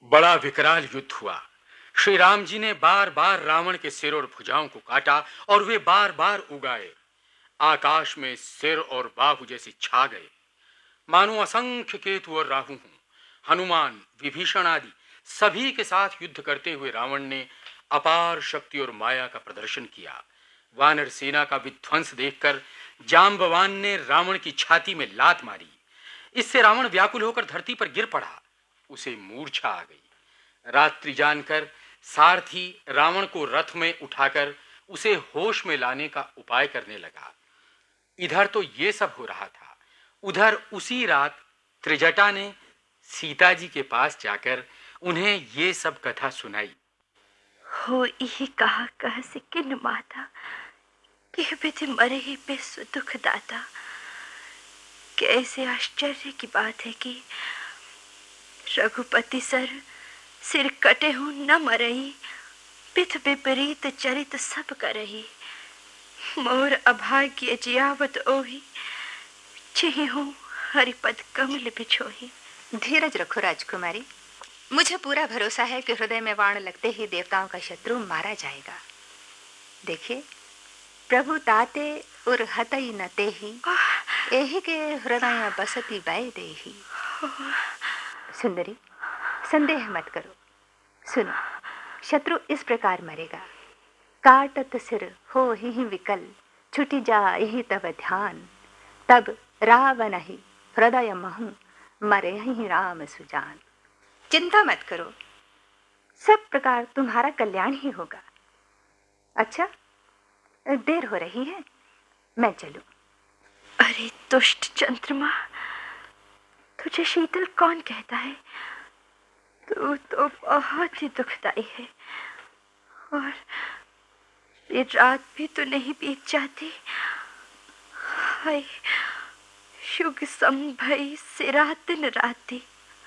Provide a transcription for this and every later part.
बड़ा विकराल युद्ध हुआ। श्री राम जी ने बार बार रावण के सिर और भुजाओं को काटा और वे बार बार उगाए। आकाश में सिर और बाहु जैसे छा गए, मानो असंख्य केतु और राहु हों। हनुमान, विभीषण आदि सभी के साथ युद्ध करते हुए रावण ने अपार शक्ति और माया का प्रदर्शन किया। वानर सेना का विध्वंस देखकर जाम्बवान ने रावण की छाती में लात मारी। इससे रावण व्याकुल होकर धरती पर गिर पड़ा। उसे मूर्छा आ गई। रात्रि जानकर सारथी रावण को रथ में उठाकर उसे होश में लाने का उपाय करने लगा। इधर तो ये सब हो रहा था, उधर उसी रात त्रिजटा ने सीता जी के पास जाकर उन्हें ये सब कथा सुनाई। हो यही कहा कह से किन माता कि विधि मरे ही पे दुख दाता। कैसे आश्चर्य की बात है कि रघुपति सर सिर कटे हूं न मरही, पिथ विपरीत चरित सब करही। मोर अभाग्य जियावत ओही, छिहि हूं हरिपद कमल बिछोही। धीरज रखो राजकुमारी, मुझे पूरा भरोसा है कि हृदय में बाण लगते ही देवताओं का शत्रु मारा जाएगा। देखिए, प्रभु ताते उर हतई न तेहि, एहि के हृदय बसती बै देहि। सुंदरी, संदेह मत करो। सुनो, शत्रु इस प्रकार मरेगा। काटत सिर हो ही विकल, छुटी जाहि तब ध्यान। तब रावण ही हृदय महु, मरे ही राम सुजान। चिंता मत करो, सब प्रकार तुम्हारा कल्याण ही होगा। अच्छा, देर हो रही है, मैं चलूं? अरे दुष्ट चंद्रमा, तुझे शीतल कौन कहता है? तू तो बहुत ही दुखदाई है, और ये रात भी तो नहीं बीत जाती। हाय, शुग संभई सिरातिन राती।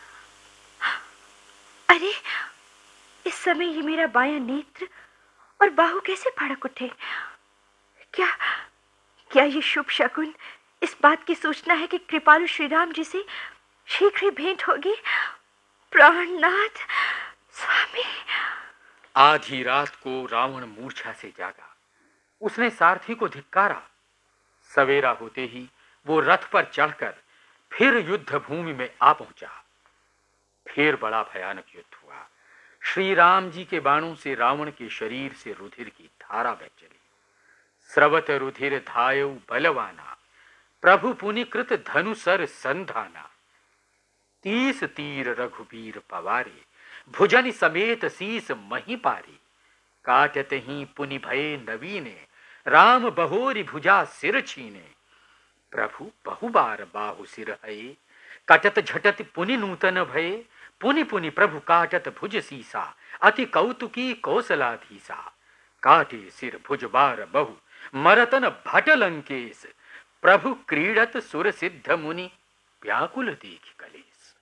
अरे, इस समय ये मेरा बायां नेत्र और बाहु कैसे फड़क उठे? क्या क्या ये शुभ शकुन इस बात की सूचना है कि कृपालु श्री राम जी से शीघ्र ही भेंट होगी? प्राणनाथ स्वामी। आधी रात को रावण मूर्छा से जागा। उसने सारथी को धिक्कारा। सवेरा होते ही वो रथ पर चढ़कर फिर युद्ध भूमि में आ पहुंचा। फिर बड़ा भयानक युद्ध हुआ। श्री राम जी के बाणों से रावण के शरीर से रुधिर की धारा बह चली। स्रवत रुधिर धायु बलवाना, प्रभु पुनिकृत धनुसर संधाना। 30 तीर रघुबीर पवारे, भुजन समेत शीस मही पारी। काटत ही पुनि भये नवीने, राम बहोरी भुजा सिर छीने। प्रभु बहुबार बाहु सिर हये, कटत झटत पुनि नूतन भये। पुनि पुनि प्रभु काटत भुज सीसा, अति कौतुकी कौशलाधीसा। काटे सिर भुज बार बहु, मरतन भट लंकेश। प्रभु क्रीडत सुर सिद्ध मुनि, व्याकुल देख कलेश।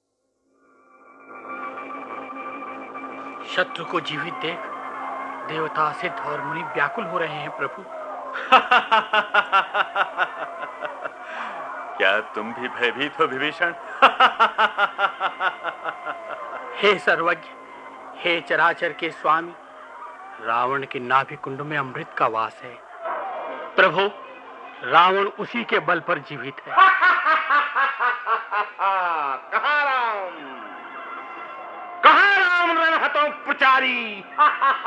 शत्रु को जीवित देख देवता, सिद्ध और मुनि व्याकुल हो रहे हैं प्रभु। क्या तुम भी भयभीत हो विभीषण? हे सर्वज्ञ, हे चराचर के स्वामी, रावण के नाभि कुंड में अमृत का वास है। प्रभु, रावण उसी के बल पर जीवित है। कहाँ राम रण हतो प्रचारी?